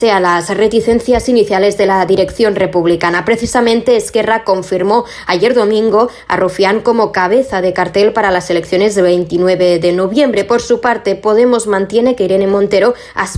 a las reticencias iniciales de la dirección republicana. Precisamente Esquerra confirmó ayer domingo a Rufián como cabeza de cartel para las elecciones del 29 de noviembre. Por su parte, Podemos mantiene que Irene Montero